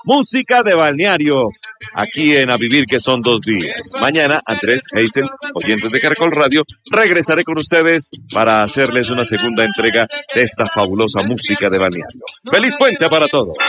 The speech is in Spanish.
música de balneario, aquí en A Vivir que son 2 días. Mañana, Andrés, Hazel, oyentes de Caracol Radio, regresaré con ustedes para hacerles una segunda entrega de esta fabulosa música de balneario. ¡Feliz puente para todos!